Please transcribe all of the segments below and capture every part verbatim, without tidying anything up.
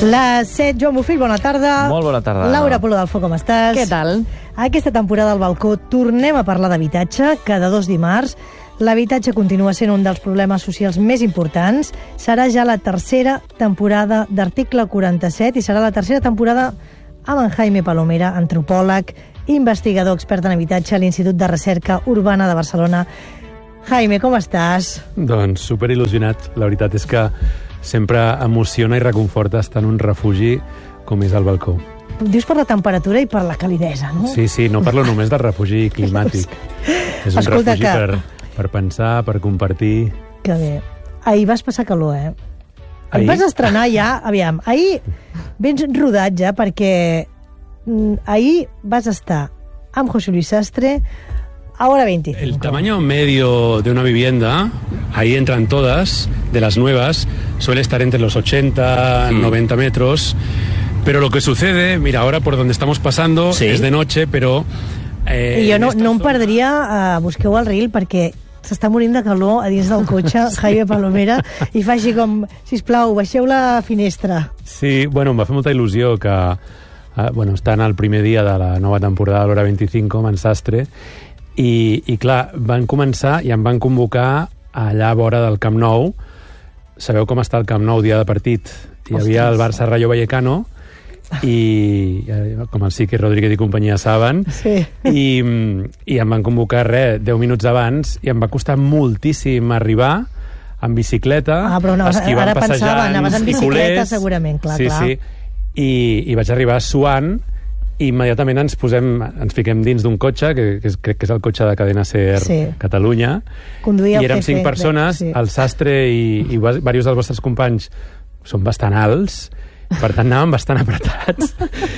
Les set, Joan Bofill, bona tarda. Molt bona tarda. Laura Polo del Foc, com estàs? Què tal? Aquesta temporada al balcó tornem a parlar d'habitatge, cada dos dimarts. L'habitatge continua sent un dels problemes socials més importants. Serà ja la tercera temporada d'Article quaranta-set i serà la tercera temporada amb en Jaime Palomera, antropòleg, investigador expert en habitatge a l'Institut de Recerca Urbana de Barcelona. Jaime, com estàs? Doncs superil·lusionat. La veritat és que sempre emociona i reconforta estar en un refugi com és el balcó. Dius per la temperatura i per la calidesa, no? Sí, sí, no parlo només del refugi climàtic. És un Escolta, refugi que... per, per pensar, per compartir. Que bé. Ahir vas passar calor, eh? Ahir? Et vas estrenar ja, aviam, ahir vens rodat ja perquè mm, ahir vas estar amb José Luis Sastre a hora veinticinco. El tamaño medio de una vivienda, ahí entran todas, de las nuevas, suele estar entre los ochenta, mm. noventa metros, pero lo que sucede, mira, ahora por donde estamos pasando, sí, es de noche, pero... Eh, jo no, no em perdria, uh, busqueu el reel, perquè s'està morint de calor a dins del cotxe, Jaime Palomera, i fa així com, sisplau, baixeu la finestra. Sí, bueno, em va fer molta il·lusió que, uh, bueno, estan al primer dia de la nova temporada de l'Hora veinticinco, amb en Sastre, i, i clar, van començar i em van convocar allà a vora del Camp Nou. Sabeu com està el Camp Nou dia de partit? Hi havia el Barça Rayo Vallecano i com el Sique Rodríguez i companyia saben, sí. I, i em van convocar res, deu minuts abans, i em va costar moltíssim arribar en bicicleta, ah, però no, esquivant ara passejants, pensava, anaves en bicicleta culers, segurament, clar, sí, clar. Sí. I, i vaig arribar suant i immediatament ens posem, ens fiquem dins d'un cotxe, que, que és, crec que és el cotxe de Cadena Ser sí. Catalunya, conduïa i érem F F, cinc persones, sí. El Sastre i, i diversos dels vostres companys són bastant alts, per tant anàvem bastant apretats.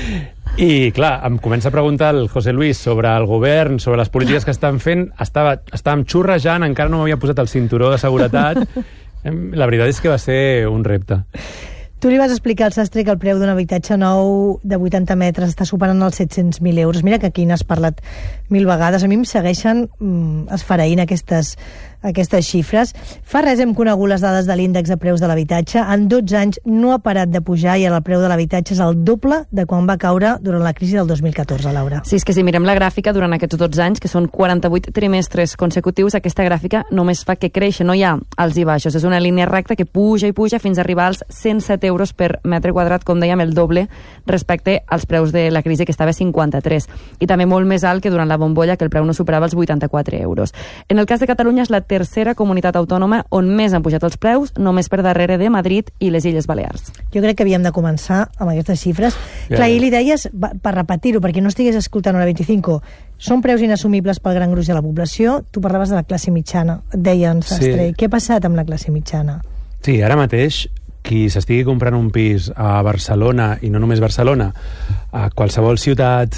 I clar, em comença a preguntar el José Luis sobre el govern, sobre les polítiques que estan fent. Estava, estàvem xurrejant, encara no m'havia posat el cinturó de seguretat. La veritat és que va ser un repte. Tu li vas explicar al Sastre que el preu d'un habitatge nou de vuitanta metres està superant els set-cents mil euros. Mira que aquí n'has parlat mil vegades. A mi em segueixen mm, esfereint aquestes, aquestes xifres. Fa res hem conegut les dades de l'índex de preus de l'habitatge. En dotze anys no ha parat de pujar i el preu de l'habitatge és el doble de quan va caure durant la crisi del dos mil catorze, Laura. Sí, és que si mirem la gràfica durant aquests dotze anys, que són quaranta-vuit trimestres consecutius, aquesta gràfica només fa que créixer, no hi ha alts i baixos. És una línia recta que puja i puja fins a arribar als cent set euros per metre quadrat, com dèiem, el doble respecte als preus de la crisi, que estava a cinquanta-tres. I també molt més alt que durant la bombolla, que el preu no superava els vuitanta-quatre euros. En el cas de Catalunya és la tercera comunitat autònoma on més han pujat els preus, només per darrere de Madrid i les Illes Balears. Jo crec que havíem de començar amb aquestes xifres. Yeah. Clar, i li deies, per repetir-ho, perquè no estigués escoltant Hora veinticinco, són preus inassumibles pel gran gruix de la població. Tu parlaves de la classe mitjana, et deien, Sastre. Sí. Què ha passat amb la classe mitjana? Sí, ara mateix qui s'estigui comprant un pis a Barcelona, i no només Barcelona, a qualsevol ciutat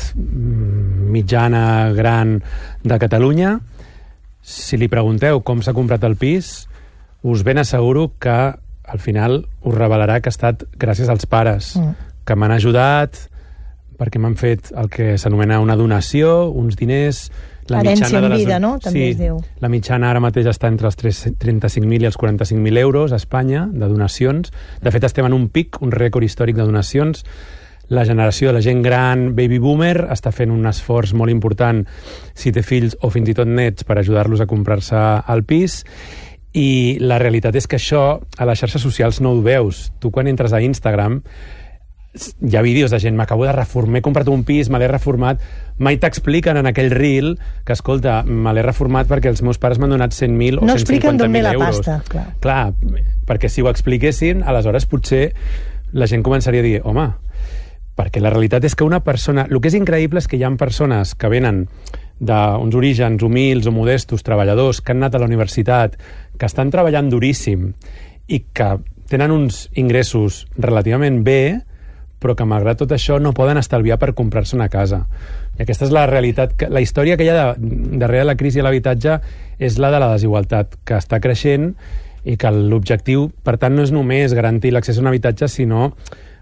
mitjana, gran de Catalunya, si li pregunteu com s'ha comprat el pis, us ben asseguro que al final us revelarà que ha estat gràcies als pares, mm. que m'han ajudat, perquè m'han fet el que s'anomena una donació, uns diners... La herència en vida, les... no? També sí, es diu. La mitjana ara mateix està entre els trenta-cinc mil i els quaranta-cinc mil euros a Espanya, de donacions. De fet, estem en un pic, un rècord històric de donacions. La generació de la gent gran, baby boomer, està fent un esforç molt important, si té fills o fins i tot nets, per ajudar-los a comprar-se el pis. I la realitat és que això a les xarxes socials no ho veus. Tu quan entres a Instagram hi ha vídeos de gent, m'acabo de reformar, he comprat un pis, me l'he reformat, mai t'expliquen en aquell reel que, escolta, me l'he reformat perquè els meus pares m'han donat cent mil o no cent cinquanta mil euros. No expliquen d'on ve la pasta, clar. Clar, perquè si ho expliquessin, aleshores potser la gent començaria a dir, home, perquè la realitat és que una persona... El que és increïble és que hi ha persones que venen d'uns orígens humils o modestos, treballadors, que han anat a la universitat, que estan treballant duríssim i que tenen uns ingressos relativament bé, però que malgrat tot això no poden estalviar per comprar-se una casa. I aquesta és la realitat. Que, la història que hi ha de, darrere la crisi de l'habitatge és la de la desigualtat, que està creixent i que l'objectiu, per tant, no és només garantir l'accés a un habitatge, sinó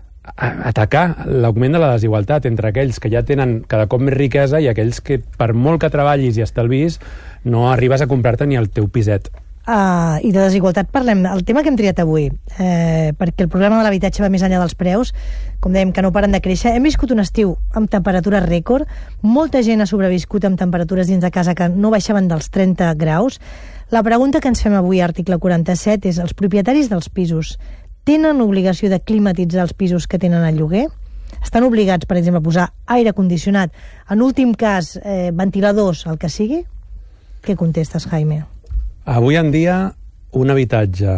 atacar l'augment de la desigualtat entre aquells que ja tenen cada cop més riquesa i aquells que, per molt que treballis i estalvis, no arribes a comprar-te ni el teu piset. Uh, I de desigualtat parlem. El tema que hem triat avui, eh, perquè el problema de l'habitatge va més enllà dels preus, com dèiem, que no paren de créixer. Hem viscut un estiu amb temperatures rècord, molta gent ha sobreviscut amb temperatures dins de casa que no baixaven dels trenta graus. La pregunta que ens fem avui, article quaranta-set, és: els propietaris dels pisos tenen obligació de climatitzar els pisos que tenen al lloguer? Estan obligats, per exemple, a posar aire condicionat, en últim cas, eh, ventiladors, el que sigui? Què contestes, Jaime? Avui en dia, un habitatge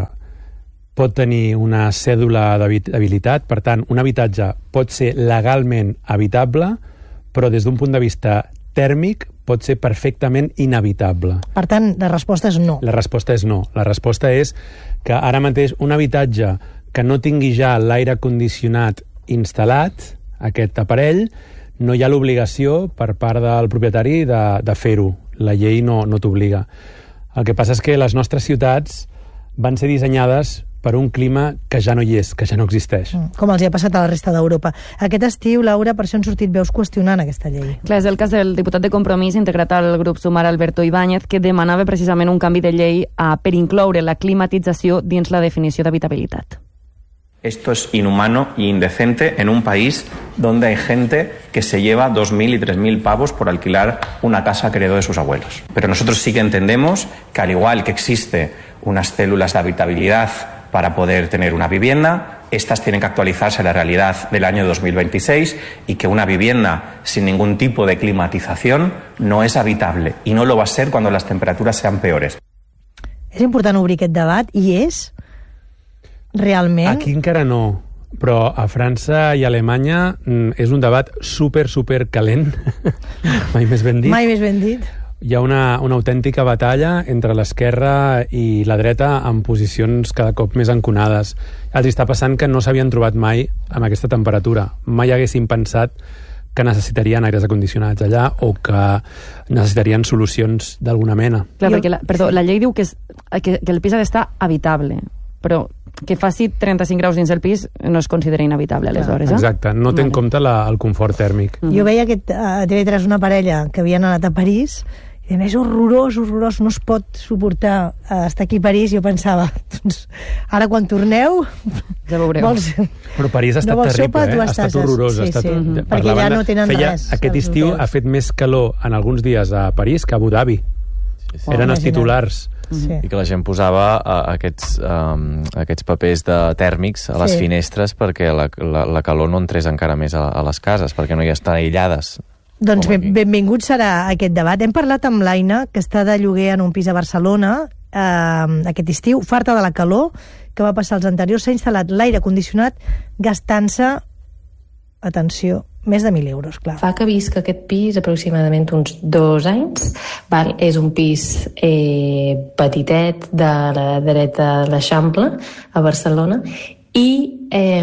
pot tenir una cèdula d'habilitat, per tant, un habitatge pot ser legalment habitable, però des d'un punt de vista tèrmic pot ser perfectament inhabitable. Per tant, la resposta és no. La resposta és no. La resposta és que ara mateix un habitatge que no tingui ja l'aire condicionat instal·lat, aquest aparell, no hi ha l'obligació per part del propietari de, de fer-ho. La llei no, no t'obliga. El que passa és que les nostres ciutats van ser dissenyades per un clima que ja no hi és, que ja no existeix. Com els hi ha passat a la resta d'Europa. Aquest estiu, Laura, per això han sortit veus qüestionant aquesta llei. Clar, és el cas del diputat de Compromís, integrat al grup Sumar, Alberto Ibáñez, que demanava precisament un canvi de llei a, per incloure la climatització dins la definició d'habitabilitat. Esto es inhumano e indecente en un país donde hay gente que se lleva dos mil y tres mil pavos por alquilar una casa que heredó de sus abuelos. Pero nosotros sí que entendemos que, al igual que existe unas células de habitabilidad para poder tener una vivienda, estas tienen que actualizarse a la realidad del año dos mil veintiséis y que una vivienda sin ningún tipo de climatización no es habitable y no lo va a ser cuando las temperaturas sean peores. És important obrir aquest debat, i és... realment... Aquí encara no, però a França i a Alemanya és un debat super, super calent. Mai més ben dit. Mai més ben dit. Hi ha una, una autèntica batalla entre l'esquerra i la dreta en posicions cada cop més enconades. Els està passant que no s'havien trobat mai amb aquesta temperatura. Mai haguessin pensat que necessitarien aires acondicionats allà o que necessitarien solucions d'alguna mena. Clar, perquè la, perdó, la llei diu que, és, que, que el pis ha d'estar habitable, però que faci trenta-cinc graus dins el pis no es considera inhabitable, aleshores. Eh? Exacte, no té en compte la, el confort tèrmic. Mm-hmm. Jo veia que a T V tres una parella que havien anat a París i a més horrorós, horrorós, no es pot suportar estar aquí a París. Jo pensava, doncs, ara quan torneu... Ja veureu. Vols... Però París ha estat no terrible, sopa, eh? Ha estat horrorós. Sí, ha estat... sí. Mm-hmm. Perquè ja no tenen feia, res. Aquest estiu ha fet més calor en alguns dies a París que a Abu Dhabi. Sí, sí. Eren els titulars. Sí. I que la gent posava uh, aquests, um, aquests papers de tèrmics a les sí. finestres perquè la, la, la calor no entrés encara més a, a les cases, perquè no hi estan aïllades. Doncs ben, benvingut serà aquest debat. Hem parlat amb l'Aina, que està de lloguer en un pis a Barcelona eh, aquest estiu, farta de la calor que va passar els anteriors. S'ha instal·lat l'aire condicionat gastant-se, atenció, més de mil euros, clar. Fa que visc aquest pis aproximadament uns dos anys. Val? És un pis eh, petitet de la dreta de l'Eixample, a Barcelona, i eh,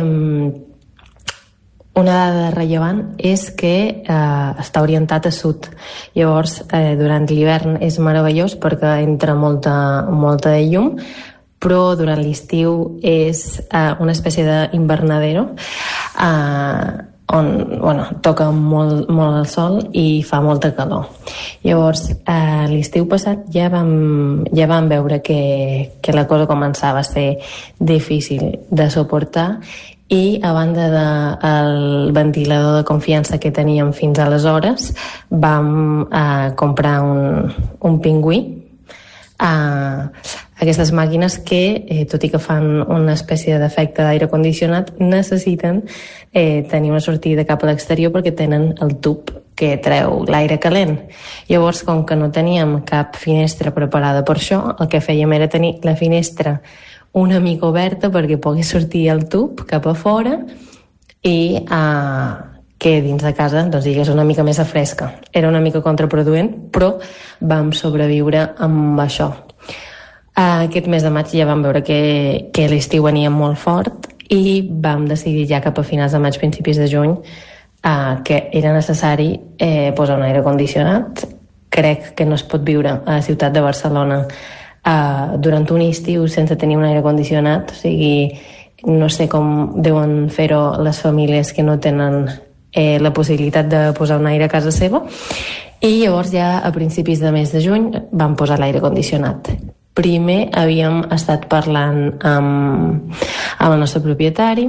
una dada rellevant és que eh, està orientat a sud. Llavors, eh, durant l'hivern és meravellós perquè entra molta, molta de llum, però durant l'estiu és eh, una espècie d'invernadero eh, on bueno, toca molt, molt el sol i fa molta calor. Llavors, eh, l'estiu passat ja vam, ja vam veure que, que la cosa començava a ser difícil de suportar, i a banda del ventilador de confiança que teníem fins aleshores, vam eh, comprar un, un pingüí. Uh, aquestes màquines que, eh, tot i que fan una espècie d'efecte d'aire condicionat, necessiten eh, tenir una sortida cap a l'exterior perquè tenen el tub que treu l'aire calent. Llavors, com que no teníem cap finestra preparada per això, el que fèiem era tenir la finestra una mica oberta perquè pogués sortir el tub cap a fora i uh, que dins de casa doncs, digués una mica més de fresca. Era una mica contraproduent, però vam sobreviure amb això. Uh, aquest mes de maig ja vam veure que, que l'estiu venia molt fort i vam decidir ja cap a finals de maig, principis de juny, uh, que era necessari eh, posar un aire condicionat. Crec que no es pot viure a la ciutat de Barcelona uh, durant un estiu sense tenir un aire condicionat. O sigui, no sé com deuen fer-ho les famílies que no tenen Eh, la possibilitat de posar un aire a casa seva, i llavors ja a principis de mes de juny vam posar l'aire condicionat. primer havíem estat parlant amb, amb el nostre propietari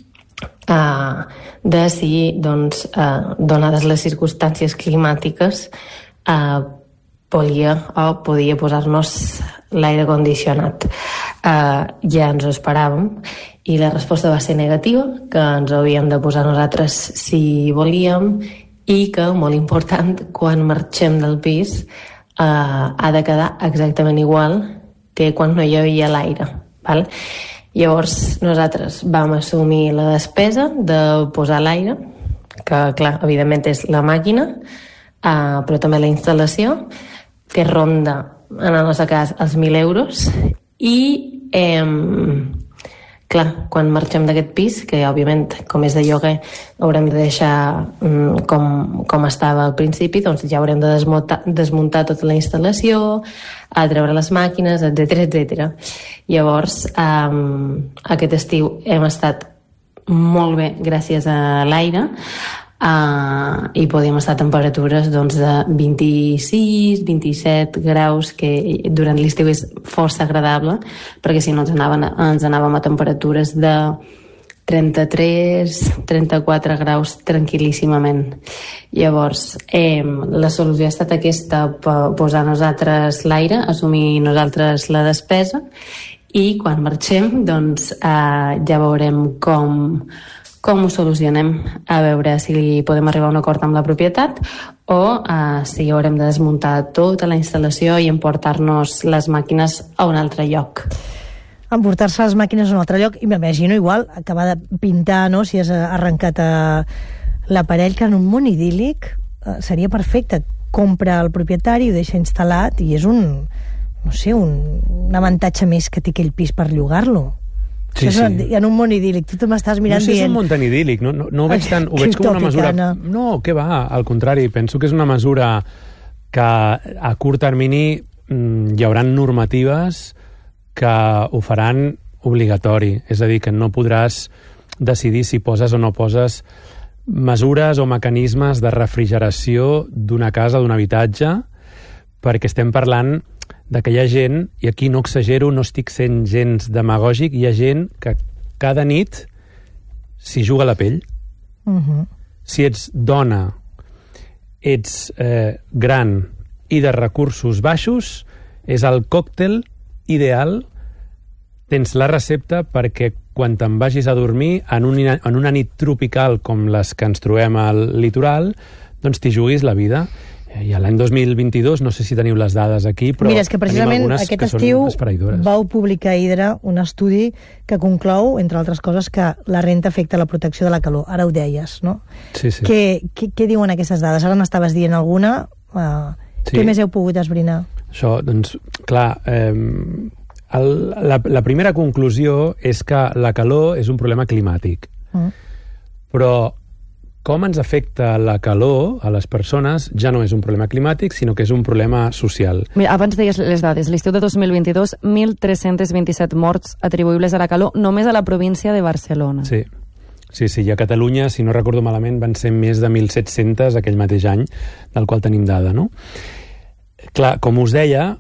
uh, de si, doncs, uh, donades les circumstàncies climàtiques, uh, volia o podia posar-nos l'aire condicionat. Uh, ja ens ho esperàvem i la resposta va ser negativa, que ens ho havíem de posar nosaltres si volíem i que, molt important, quan marxem del pis uh, ha de quedar exactament igual que quan no hi havia l'aire, val? Llavors nosaltres vam assumir la despesa de posar l'aire, que clar, evidentment és la màquina, uh, però també la instal·lació, que ronda en el nostre cas els mil euros, i eh, clar, quan marxem d'aquest pis, que òbviament com és de lloguer haurem de deixar mm, com, com estava al principi, doncs ja haurem de desmuntar, desmuntar tota la instal·lació, a treure les màquines, etcètera etcètera. Llavors eh, aquest estiu hem estat molt bé gràcies a l'aire, Uh, i podíem estar a temperatures doncs, de vint-i-sis, vint-i-set graus, que durant l'estiu és força agradable, perquè si no ens, anaven, ens anàvem a temperatures de trenta-tres, trenta-quatre graus tranquil·líssimament. Llavors, eh, la solució ha estat aquesta, posar nosaltres l'aire, assumir nosaltres la despesa, i quan marxem doncs, eh, ja veurem com com ho solucionem, a veure si podem arribar a un acord amb la propietat o uh, si haurem de desmuntar tota la instal·lació i emportar-nos les màquines a un altre lloc. Emportar-se les màquines a un altre lloc, i m'imagino igual acabar de pintar, no?, si has arrencat a l'aparell, que en un món idíl·lic uh, seria perfecte. Compra el propietari, ho deixa instal·lat i és un, no sé, un, un avantatge més que té aquell pis per llogar-lo. Sí, sí. En un món idíl·lic, tu m'estàs mirant dient... No sé si és un món tan idíl·lic, no, no, no ho veig tant, ho veig com una mesura... No, què va, al contrari, penso que és una mesura que a curt termini mm, hi haurà normatives que ho faran obligatori, és a dir, que no podràs decidir si poses o no poses mesures o mecanismes de refrigeració d'una casa, d'un habitatge, perquè estem parlant de que hi ha gent, i aquí no exagero, no estic sent gens demagògic, hi ha gent que cada nit s'hi juga la pell. Uh-huh. Si ets dona, ets eh, gran i de recursos baixos, és el còctel ideal, tens la recepta perquè quan te'n vagis a dormir en, un, en una nit tropical com les que ens trobem al litoral, doncs t'hi juguis la vida. I l'any dos mil vint-i-dos, no sé si teniu les dades aquí, però mira, és que precisament aquest estiu vau publicar a Hidra un estudi que conclou, entre altres coses, que la renta afecta la protecció de la calor. Ara ho deies, no? Sí, sí. Què, què, què diuen aquestes dades? Ara n'estaves dient alguna. Uh, sí. Què més heu pogut esbrinar? Això, doncs, clar, eh, el, la, la primera conclusió és que la calor és un problema climàtic. Mm. Però com ens afecta la calor a les persones ja no és un problema climàtic, sinó que és un problema social. Mira, abans deies les dades. L'estiu de dos mil vint-i-dos, mil tres-cents vint-i-set morts atribuïbles a la calor només a la província de Barcelona. Sí. Sí, sí, i a Catalunya, si no recordo malament, van ser més de mil set-cents aquell mateix any, del qual tenim dada, no? Clar, com us deia,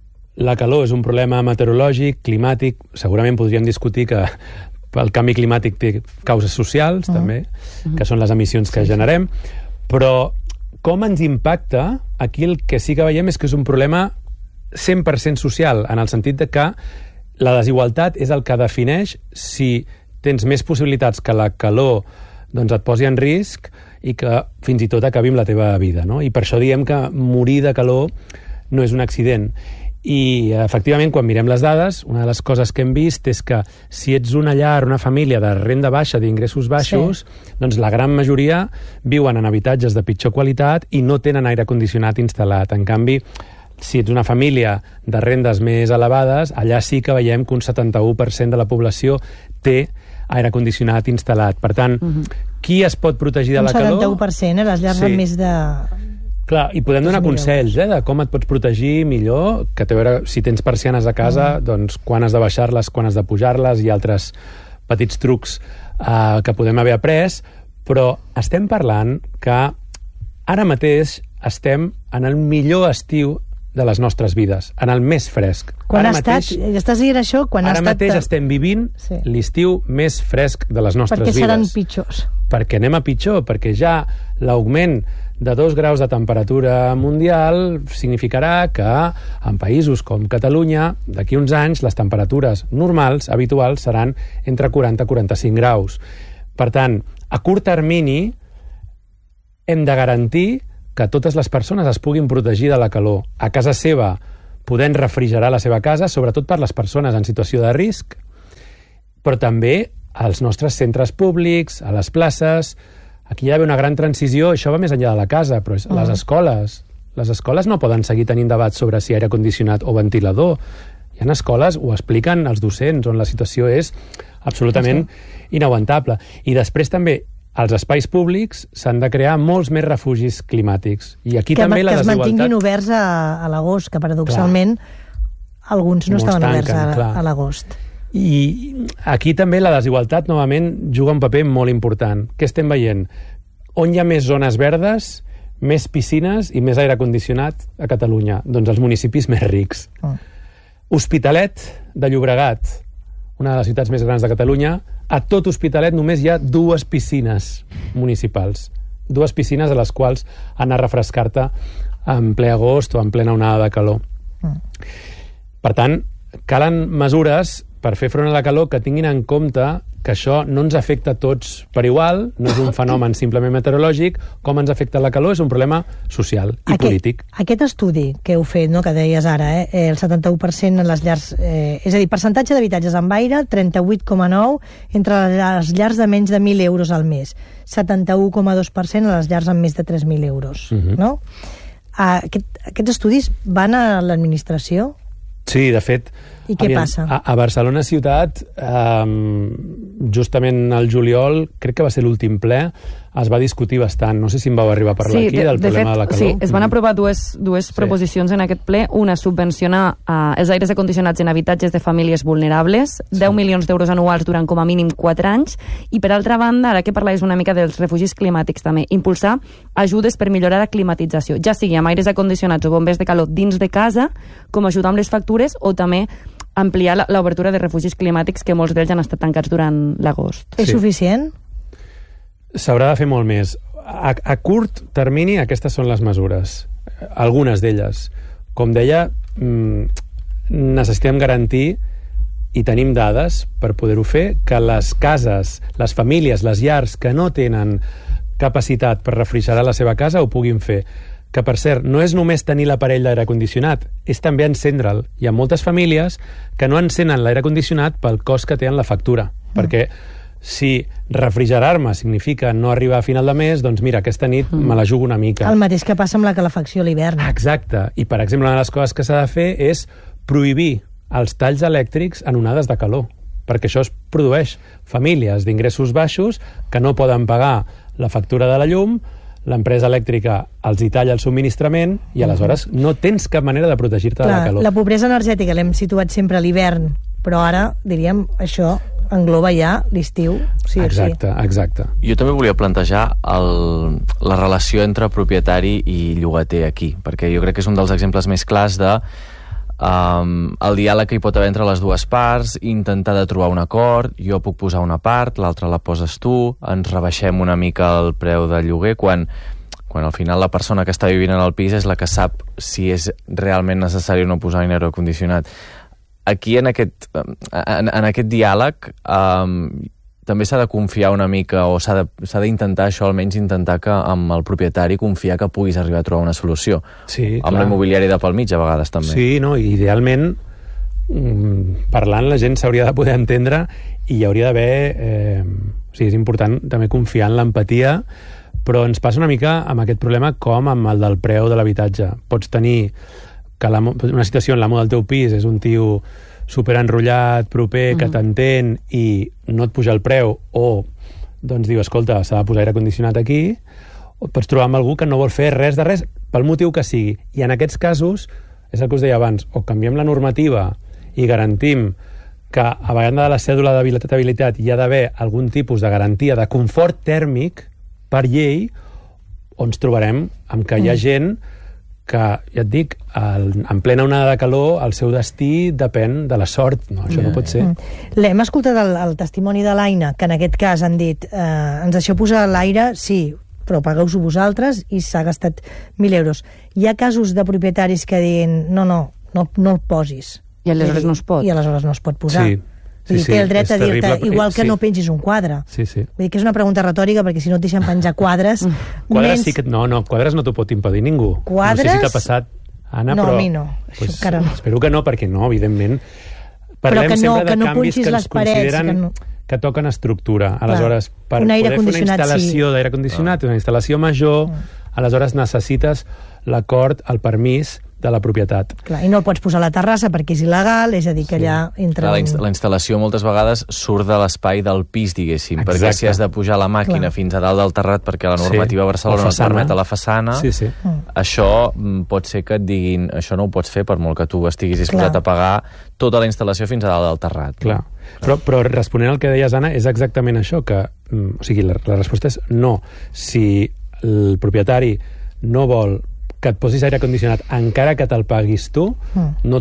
la calor és un problema meteorològic, climàtic, segurament podríem discutir que el canvi climàtic té causes socials, uh-huh. també, uh-huh. que són les emissions que sí, generem, però com ens impacta, aquí el que sí que veiem és que és un problema cent per cent social, en el sentit de que la desigualtat és el que defineix si tens més possibilitats que la calor doncs et posi en risc i que fins i tot acabi amb la teva vida, no? I per això diem que morir de calor no és un accident. I, efectivament, quan mirem les dades, una de les coses que hem vist és que si ets una llar, una família de renda baixa, d'ingressos baixos, sí. doncs la gran majoria viuen en habitatges de pitjor qualitat i no tenen aire condicionat instal·lat. En canvi, si ets una família de rendes més elevades, allà sí que veiem que un setanta-u per cent de la població té aire condicionat instal·lat. Per tant, uh-huh. qui es pot protegir de un la calor? Un setanta-u per cent, eh? Les llars sí. amb més de... Clar, i podem donar consells, eh, de com et pots protegir millor, que té a veure si tens persianes a casa, mm. doncs quan has de baixar-les, quan has de pujar-les, i altres petits trucs eh, que podem haver après, però estem parlant que ara mateix estem en el millor estiu de les nostres vides, en el més fresc. Quan ara ha mateix, estat, estàs dient això, quan ara ha estat... mateix estem vivint sí. l'estiu més fresc de les nostres perquè vides. Perquè seran pitjors. Perquè anem a pitjor, perquè ja l'augment de dos graus de temperatura mundial significarà que en països com Catalunya, d'aquí uns anys, les temperatures normals, habituals, seran entre quaranta i quaranta-cinc graus. Per tant, a curt termini hem de garantir que totes les persones es puguin protegir de la calor. A casa seva, podent refrigerar la seva casa, sobretot per les persones en situació de risc, però també als nostres centres públics, a les places. Aquí hi ha d'haver una gran transició, això va més enllà de la casa, però és, uh-huh. les escoles. Les escoles no poden seguir tenint debats sobre si aire condicionat o ventilador. Hi ha escoles, ho expliquen els docents, on la situació és absolutament sí. inaguantable. I després també, als espais públics s'han de crear molts més refugis climàtics. I aquí que, també la desigualtat... Que es desigualtat... mantinguin oberts a, a l'agost, que paradoxalment clar. alguns no Molts estaven tanquen, oberts a, clar. a l'agost. I aquí també la desigualtat, novament, juga un paper molt important. Què estem veient? On hi ha més zones verdes, més piscines i més aire condicionat a Catalunya? Doncs els municipis més rics. Oh. Hospitalet de Llobregat, una de les ciutats més grans de Catalunya, a tot Hospitalet només hi ha dues piscines municipals. Dues piscines a les quals anar a refrescar-te en ple agost o en plena onada de calor. Oh. Per tant, calen mesures per fer front a la calor que tinguin en compte que això no ens afecta a tots per igual, no és un fenomen simplement meteorològic, com ens afecta la calor és un problema social i aquest, polític. Aquest estudi que heu fet, no, que deies ara, eh, el setanta-u per cent en les llars, eh, és a dir, percentatge d'habitatges amb aire, trenta-vuit coma nou entre les llars de menys de mil euros al mes, setanta-u coma dos per cent a les llars amb més de tres mil euros, uh-huh. no? Aquest, aquests estudis van a l'administració? Sí, de fet... I què aviam, passa? A, a Barcelona ciutat, eh, justament al juliol, crec que va ser l'últim ple, es va discutir bastant. No sé si em vau arribar a parlar sí, aquí de, del de problema fet, de la calor. Sí, es van aprovar dues, dues sí. proposicions en aquest ple. Una, subvencionar uh, els aires acondicionats en habitatges de famílies vulnerables, sí. deu milions d'euros anuals durant com a mínim quatre anys, i per altra banda, ara que parlais una mica dels refugis climàtics també, impulsar ajudes per millorar la climatització, ja sigui amb aires acondicionats o bombers de calor dins de casa, com ajudar amb les factures, o també ampliar l'obertura de refugis climàtics, que molts d'ells han estat tancats durant l'agost. És sí. suficient? S'haurà de fer molt més. A, a curt termini, aquestes són les mesures. Algunes d'elles. Com deia, necessitem garantir, i tenim dades per poder-ho fer, que les cases, les famílies, les llars que no tenen capacitat per refrigerar la seva casa ho puguin fer. Que, per cert, no és només tenir l'aparell d'aire condicionat, és també encendre'l. Hi ha moltes famílies que no encenen l'aire condicionat pel cost que té en la factura, mm. perquè si refrigerar-me significa no arribar a final de mes, doncs mira, aquesta nit mm. me la jugo una mica. El mateix que passa amb la calefacció a l'hivern. Exacte. I, per exemple, una de les coses que s'ha de fer és prohibir els talls elèctrics en onades de calor, perquè això es produeix famílies d'ingressos baixos que no poden pagar la factura de la llum, l'empresa elèctrica els hi talla el subministrament i aleshores no tens cap manera de protegir-te de la calor. La pobresa energètica l'hem situat sempre a l'hivern, però ara, diríem, això engloba ja l'estiu. Sí, exacte, sí. exacte. Jo també volia plantejar el, la relació entre propietari i llogater aquí, perquè jo crec que és un dels exemples més clars de Um, el diàleg que hi pot haver entre les dues parts, intentar de trobar un acord, jo puc posar una part, l'altra la poses tu, ens rebaixem una mica el preu del lloguer, quan, quan al final la persona que està vivint en el pis és la que sap si és realment necessari o no posar un aire condicionat. Aquí en aquest, en, en aquest diàleg um, també s'ha de confiar una mica, o s'ha d'intentar això, almenys intentar que amb el propietari confiar que puguis arribar a trobar una solució. Sí, amb clar. la immobiliària de pel mig, a vegades, també. Sí, no, idealment, parlant, la gent s'hauria de poder entendre i hi hauria d'haver... Eh, o sigui, és important també confiar en l'empatia, però ens passa una mica amb aquest problema com amb el del preu de l'habitatge. Pots tenir que la, una situació en l'amo del teu pis és un tio superenrotllat, proper, que t'entén i no et puja el preu, o doncs diu, escolta, s'ha de posar aire condicionat aquí, o pots trobar amb algú que no vol fer res de res, pel motiu que sigui. I en aquests casos, és el que us deia abans, o canviem la normativa i garantim que a banda de la cèdula d'habitabilitat hi ha d'haver algun tipus de garantia de confort tèrmic per llei, o ens trobarem amb que hi ha gent que, ja et dic, el, en plena onada de calor, el seu destí depèn de la sort. No, això no pot ser. L'hem escoltat el, el testimoni de l'Aina, que en aquest cas han dit eh, ens deixeu posar l'aire, sí, però pagueu-ho vosaltres, i s'ha gastat mil euros. Hi ha casos de propietaris que diuen no, no, no, no el posis. I aleshores no es pot. I aleshores no es pot posar. Sí. Vull dir, Sí, té el dret és a dir-te, terrible, igual que sí. no pengis un quadre. Sí, sí. Vull dir que és una pregunta retòrica, perquè si no et deixen penjar quadres... Quadres nens... sí que... No, no, quadres no t'ho pot impedir ningú. Quadres? No sé si t'ha passat, Anna, No, però... a mi no. Això encara no. Espero que no, perquè no, evidentment. Parlem que no- sempre de que no canvis punxis que les es parets, consideren que no- que toquen estructura. Aleshores, per Un aire poder fer una condicionat, instal·lació sí. d'aire condicionat, una instal·lació major, aleshores necessites l'acord, el permís de la propietat. Clar, i no el pots posar a la terrassa perquè és il·legal, és a dir, que allà entra... Clar, la, un- inst la instal·lació moltes vegades surt de l'espai del pis, diguéssim, Exacte. perquè si has de pujar la màquina Clar. fins a dalt del terrat perquè la Sí. normativa a Barcelona La no et façana. permet a la façana, Sí, sí. això mm, pot ser que et diguin això no ho pots fer per molt que tu estiguis disposat Clar. a pagar tota la instal·lació fins a dalt del terrat. Clar. Però, però responent al que deies, Anna, és exactament això, que, mm, o sigui, la, la resposta és no. Si el propietari no vol que et posis aire condicionat encara que te'l paguis tu, Mm. no